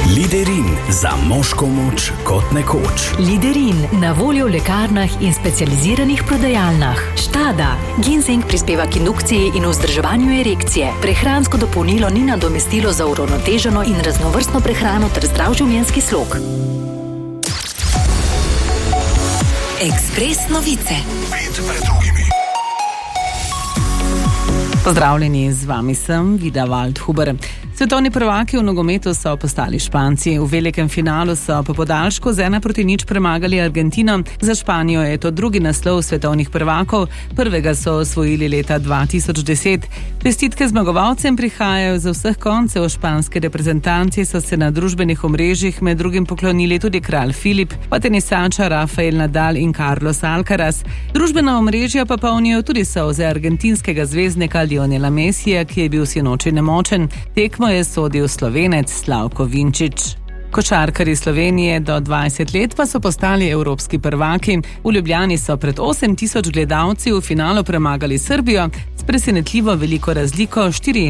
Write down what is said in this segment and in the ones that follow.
Liderin, za moško moč kot nekoč. Liderin, na voljo v lekarnah in specializiranih prodajalnah. Štada, ginseng prispeva k indukciji in vzdrževanju erekcije. Prehransko dopolnilo ni nadomestilo za uravnoteženo in raznovrstno prehrano ter zdrav življenjski slog. Ekspres novice. Pet pred drugimi. Pozdravljeni, z vami sem Vida Waldhuber. Svetovni prvaki v nogometu so postali Španci. V velikem finalu so po podaljšku z 1-0 premagali Argentino. Za Španijo je to drugi naslov svetovnih prvakov. Prvega so osvojili leta 2010. Čestitke zmagovalcem prihajajo z vseh koncev. Španske reprezentanci so se na družbenih omrežjih med drugim poklonili tudi kralj Filip, pa tenisača Rafael Nadal in Carlos Alcaraz. Družbena omrežja pa polnijo tudi solze argentinskega zvezdnika Lionela Messija, ki je bil sinoči nemočen. Tekmo je sodil Slovenec Slavko Vinčić. Košarkarji Slovenije do 20 let pa so postali evropski prvaki. V Ljubljani so pred 8.000 gledalci v finalu premagali Srbijo s presenetljivo veliko razliko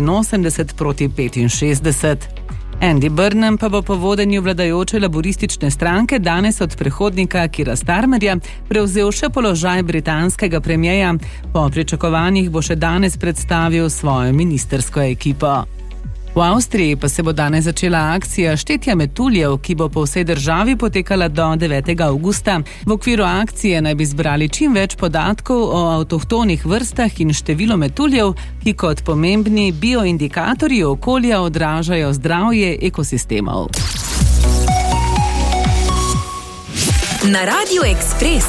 84-65. Andy Burnham pa bo po vodenju vladajoče laboristične stranke danes od prehodnika Keira Starmerja prevzel še položaj britanskega premierja. Po pričakovanjih bo še danes predstavil svojo ministrsko ekipo. V Avstriji pa se bo danes začela akcija štetja metuljev, ki bo po vsej državi potekala do 9. avgusta. V okviru akcije naj bi zbrali čim več podatkov o avtohtonih vrstah in številu metuljev, ki kot pomembni bioindikatorji okolja odražajo zdravje ekosistemov. Na Radiu Ekspres